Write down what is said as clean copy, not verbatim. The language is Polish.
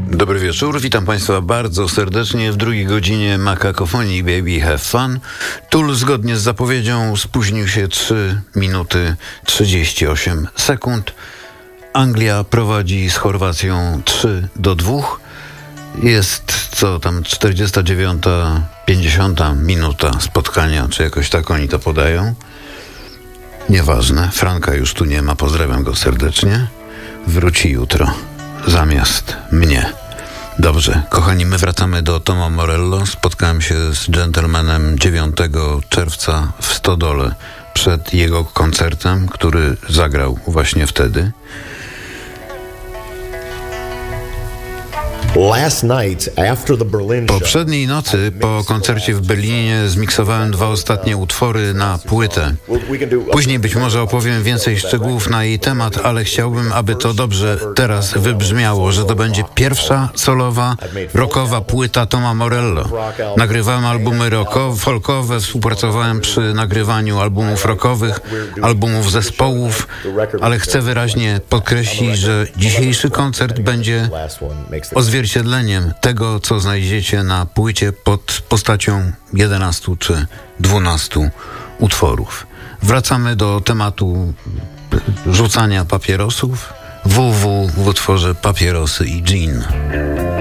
Dobry wieczór, witam Państwa bardzo serdecznie w drugiej godzinie Makakofonii Baby Have Fun. Tool zgodnie z zapowiedzią spóźnił się 3 minuty 38 sekund. Anglia prowadzi z Chorwacją 3-2. Jest 49, 50 minuta spotkania, czy jakoś tak oni to podają. Nieważne, Franka już tu nie ma, pozdrawiam go serdecznie. Wróci jutro zamiast mnie. Dobrze, kochani, my wracamy do Toma Morello. Spotkałem się z gentlemanem 9 czerwca w Stodole przed jego koncertem, który zagrał właśnie wtedy. Poprzedniej nocy po koncercie w Berlinie zmiksowałem 2 ostatnie utwory na płytę. Później być może opowiem więcej szczegółów na jej temat, ale chciałbym, aby to dobrze teraz wybrzmiało, że to będzie pierwsza solowa, rockowa płyta Toma Morello. Nagrywałem albumy folkowe, współpracowałem przy nagrywaniu albumów rockowych, albumów zespołów, ale chcę wyraźnie podkreślić, że dzisiejszy koncert będzie odzwierciedleniem tego, co znajdziecie na płycie pod postacią 11 czy 12 utworów. Wracamy do tematu rzucania papierosów. WW w utworze Papierosy i Gin.